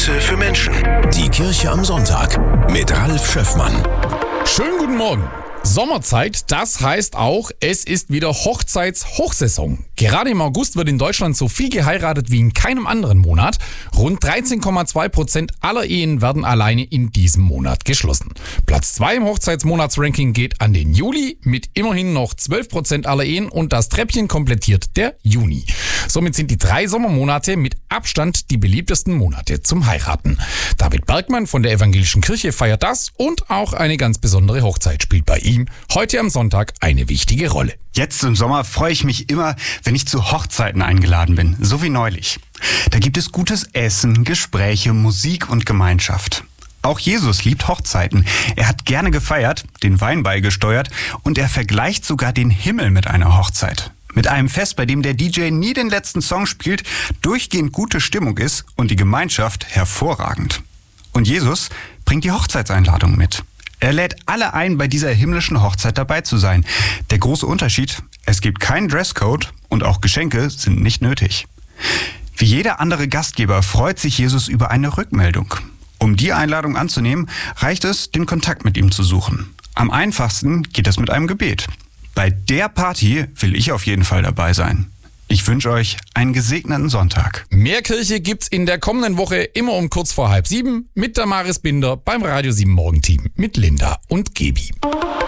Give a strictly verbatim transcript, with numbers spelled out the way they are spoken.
Grüße für Menschen. Die Kirche am Sonntag mit Ralf Schöffmann. Schönen guten Morgen. Sommerzeit, das heißt auch, es ist wieder Hochzeitshochsaison. Gerade im August wird in Deutschland so viel geheiratet wie in keinem anderen Monat. Rund dreizehn Komma zwei Prozent aller Ehen werden alleine in diesem Monat geschlossen. Platz zwei im Hochzeitsmonatsranking geht an den Juli mit immerhin noch zwölf Prozent aller Ehen und das Treppchen komplettiert der Juni. Somit sind die drei Sommermonate mit Abstand die beliebtesten Monate zum Heiraten. David Bergmann von der Evangelischen Kirche feiert das und auch eine ganz besondere Hochzeit spielt bei ihm heute am Sonntag eine wichtige Rolle. Jetzt im Sommer freue ich mich immer, wenn ich zu Hochzeiten eingeladen bin, so wie neulich. Da gibt es gutes Essen, Gespräche, Musik und Gemeinschaft. Auch Jesus liebt Hochzeiten. Er hat gerne gefeiert, den Wein beigesteuert und er vergleicht sogar den Himmel mit einer Hochzeit. Mit einem Fest, bei dem der D J nie den letzten Song spielt, durchgehend gute Stimmung ist und die Gemeinschaft hervorragend. Und Jesus bringt die Hochzeitseinladung mit. Er lädt alle ein, bei dieser himmlischen Hochzeit dabei zu sein. Der große Unterschied: Es gibt keinen Dresscode und auch Geschenke sind nicht nötig. Wie jeder andere Gastgeber freut sich Jesus über eine Rückmeldung. Um die Einladung anzunehmen, reicht es, den Kontakt mit ihm zu suchen. Am einfachsten geht es mit einem Gebet. Bei der Party will ich auf jeden Fall dabei sein. Ich wünsche euch einen gesegneten Sonntag. Mehr Kirche gibt's in der kommenden Woche immer um kurz vor halb sieben mit Damaris Binder beim Radio sieben Morgenteam mit Linda und Gebi.